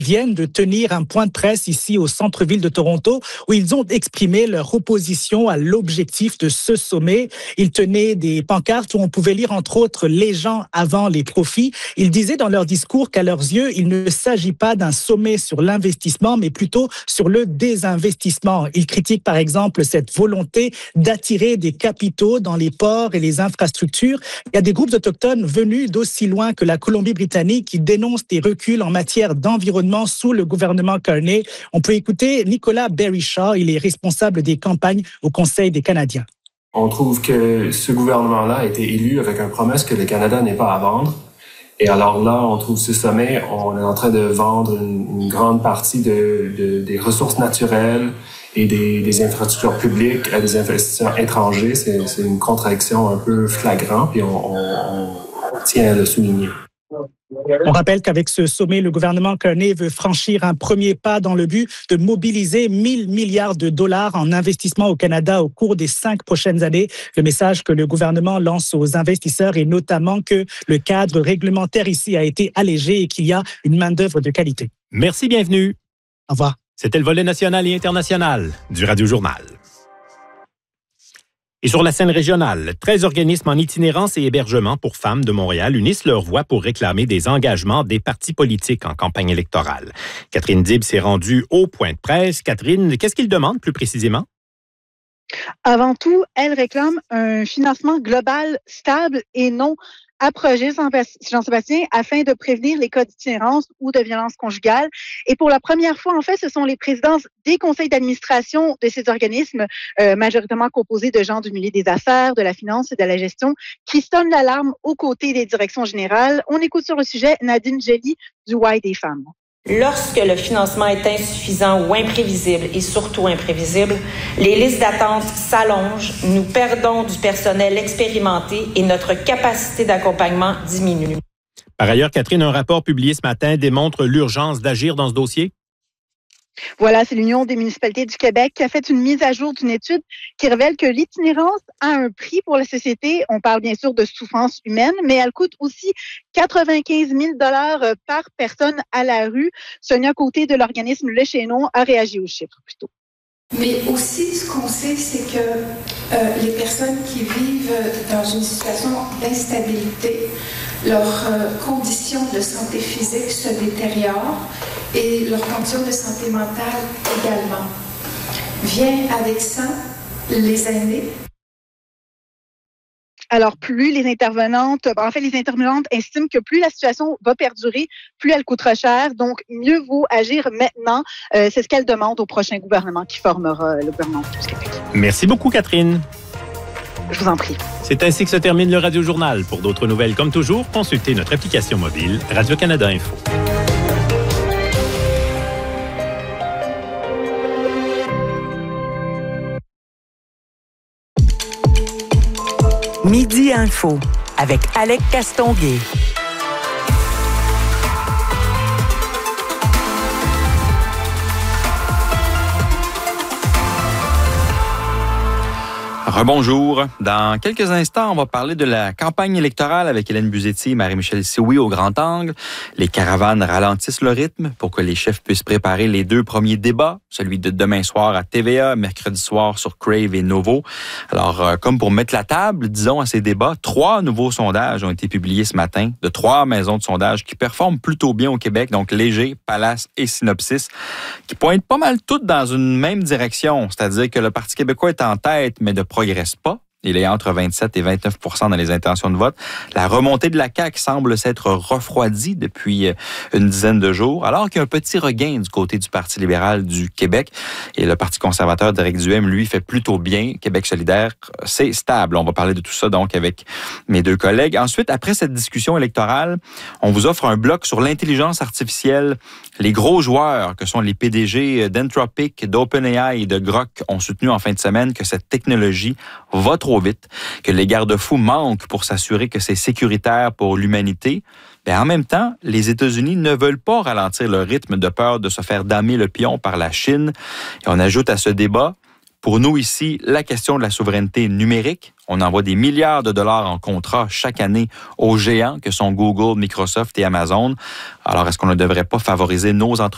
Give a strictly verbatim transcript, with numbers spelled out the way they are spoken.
viennent de tenir un point de presse ici au centre-ville de Toronto où ils ont exprimé leur opposition à l'objectif de ce sommet. Ils tenaient des pancartes où on pouvait lire entre autres « Les gens avant les profits ». Ils disaient dans leur discours qu'à leurs yeux, il ne s'agit pas d'un sommet sur l'investissement, mais plutôt sur le désinvestissement. Ils critiquent par exemple cette volonté d'attirer des capitaux dans les ports et les infrastructures. Il y a des groupes autochtones venus d'aussi loin que la Colombie-Britannique qui dénoncent des reculs en matière d'environnement sous le gouvernement Carney. On peut écouter Nicolas Berry-Shaw, il est responsable des campagnes au Conseil des Canadiens. On trouve que ce gouvernement-là a été élu avec une promesse que le Canada n'est pas à vendre. Et alors là, on trouve ce sommet, on est en train de vendre une, une grande partie de, de, des ressources naturelles et des, des infrastructures publiques à des investisseurs étrangers. C'est, c'est une contradiction un peu flagrante, puis on, on, on tient à le souligner. On rappelle qu'avec ce sommet, le gouvernement Carney veut franchir un premier pas dans le but de mobiliser mille milliards de dollars en investissement au Canada au cours des cinq prochaines années. Le message que le gouvernement lance aux investisseurs est notamment que le cadre réglementaire ici a été allégé et qu'il y a une main-d'œuvre de qualité. Merci, bienvenue. Au revoir. C'était le volet national et international du Radio Journal. Et sur la scène régionale, treize organismes en itinérance et hébergement pour femmes de Montréal unissent leur voix pour réclamer des engagements des partis politiques en campagne électorale. Catherine Dibs s'est rendue au point de presse. Catherine, qu'est-ce qu'ils demandent plus précisément? Avant tout, elle réclame un financement global stable et non à projet Jean-Sébastien afin de prévenir les cas d'itinérance ou de violence conjugale. Et pour la première fois, en fait, ce sont les présidents des conseils d'administration de ces organismes, euh, majoritairement composés de gens du milieu des affaires, de la finance et de la gestion, qui sonnent l'alarme aux côtés des directions générales. On écoute sur le sujet Nadine Gelly du Y des femmes. Lorsque le financement est insuffisant ou imprévisible, et surtout imprévisible, les listes d'attente s'allongent, nous perdons du personnel expérimenté et notre capacité d'accompagnement diminue. Par ailleurs, Catherine, un rapport publié ce matin démontre l'urgence d'agir dans ce dossier. Voilà, c'est l'Union des municipalités du Québec qui a fait une mise à jour d'une étude qui révèle que l'itinérance a un prix pour la société. On parle bien sûr de souffrance humaine, mais elle coûte aussi quatre-vingt-quinze mille dollars par personne à la rue. Sonia Côté de l'organisme Le Chaînon a réagi aux chiffres plutôt. Mais aussi, ce qu'on sait, c'est que euh, les personnes qui vivent dans une situation d'instabilité, leurs euh, conditions de santé physique se détériorent et leurs conditions de santé mentale également. Vient avec ça les aînés. Alors, plus les intervenantes, en fait, les intervenantes estiment que plus la situation va perdurer, plus elle coûtera cher. Donc, mieux vaut agir maintenant. Euh, c'est ce qu'elle demande au prochain gouvernement qui formera le gouvernement du Québec. Merci beaucoup, Catherine. Je vous en prie. C'est ainsi que se termine le Radio Journal. Pour d'autres nouvelles, comme toujours, consultez notre application mobile Radio-Canada Info. Midi Info avec Alec Castonguay. Rebonjour. Dans quelques instants, on va parler de la campagne électorale avec Hélène Buzetti et Marie-Michel Sioui au Grand Angle. Les caravanes ralentissent le rythme pour que les chefs puissent préparer les deux premiers débats, celui de demain soir à T V A, mercredi soir sur Crave et Novo. Alors, euh, comme pour mettre la table, disons, à ces débats, trois nouveaux sondages ont été publiés ce matin de trois maisons de sondage qui performent plutôt bien au Québec, donc Léger, Palace et Synopsis, qui pointent pas mal toutes dans une même direction, c'est-à-dire que le Parti québécois est en tête, mais de progresse pas. Il est entre vingt-sept et vingt-neuf pour cent dans les intentions de vote. La remontée de la C A Q semble s'être refroidie depuis une dizaine de jours, alors qu'il y a un petit regain du côté du Parti libéral du Québec. Et le Parti conservateur d'Éric Duhaime, lui, fait plutôt bien. Québec solidaire, c'est stable. On va parler de tout ça, donc, avec mes deux collègues. Ensuite, après cette discussion électorale, on vous offre un bloc sur l'intelligence artificielle. Les gros joueurs, que sont les P D G d'Anthropic, d'OpenAI et de Grok, ont soutenu en fin de semaine que cette technologie va trop vite, que les garde-fous manquent pour s'assurer que c'est sécuritaire pour l'humanité. Mais en même temps, les États-Unis ne veulent pas ralentir le rythme de peur de se faire damer le pion par la Chine. Et on ajoute à ce débat, pour nous ici, la question de la souveraineté numérique. On envoie des milliards de dollars en contrats chaque année aux géants que sont Google, Microsoft et Amazon. Alors, est-ce qu'on ne devrait pas favoriser nos entreprises